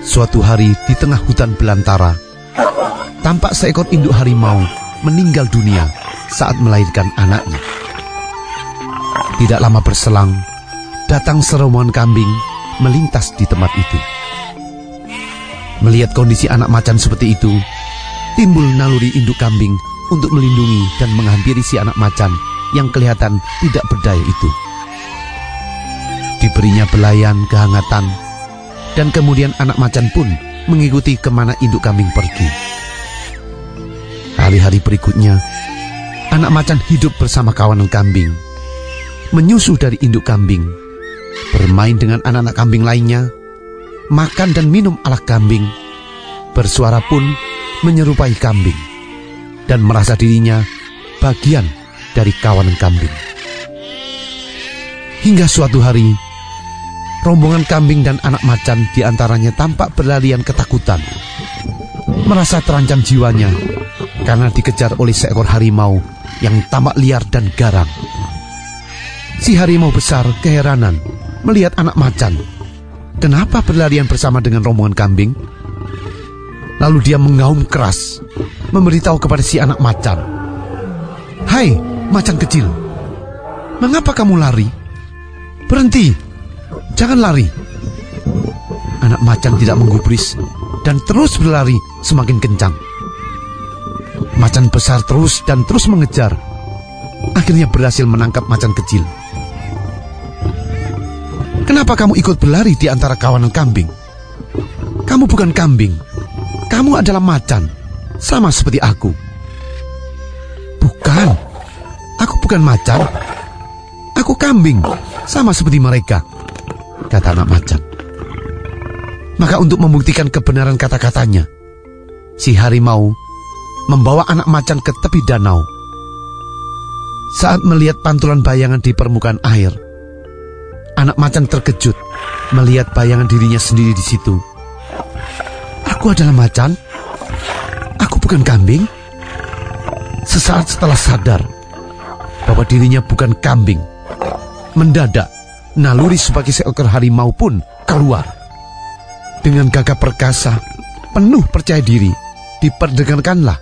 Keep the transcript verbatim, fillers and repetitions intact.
Suatu hari di tengah hutan belantara, tampak seekor induk harimau meninggal dunia saat melahirkan anaknya. Tidak lama berselang, datang serombongan kambing melintas di tempat itu. Melihat kondisi anak macan seperti itu, timbul naluri induk kambing untuk melindungi dan menghampiri si anak macan yang kelihatan tidak berdaya itu. Diberinya belayan kehangatan, dan kemudian anak macan pun mengikuti kemana induk kambing pergi. Hari-hari berikutnya, anak macan hidup bersama kawanan kambing, menyusu dari induk kambing, bermain dengan anak-anak kambing lainnya, makan dan minum ala kambing, bersuara pun menyerupai kambing, dan merasa dirinya bagian dari kawanan kambing. Hingga suatu hari, rombongan kambing dan anak macan diantaranya tampak berlarian ketakutan, merasa terancam jiwanya karena dikejar oleh seekor harimau yang tampak liar dan garang. Si harimau besar keheranan melihat anak macan. Kenapa berlarian bersama dengan rombongan kambing? Lalu dia mengaum keras, memberitahu kepada si anak macan, "Hai, macan kecil, mengapa kamu lari? Berhenti, jangan lari." Anak macan tidak menggubris dan terus berlari semakin kencang. Macan besar terus dan terus mengejar. Akhirnya berhasil menangkap macan kecil. "Kenapa kamu ikut berlari di antara kawanan kambing? Kamu bukan kambing, kamu adalah macan, sama seperti aku." "Bukan, aku bukan macan, aku kambing, sama seperti mereka," kata anak macan. Maka untuk membuktikan kebenaran kata-katanya, si harimau membawa anak macan ke tepi danau. Saat melihat pantulan bayangan di permukaan air, anak macan terkejut melihat bayangan dirinya sendiri di situ. "Aku adalah macan? Aku bukan kambing?" Sesaat setelah sadar bahwa dirinya bukan kambing, mendadak naluri sebagai seekor harimau pun keluar. Dengan gagah perkasa, penuh percaya diri, diperdengarkanlah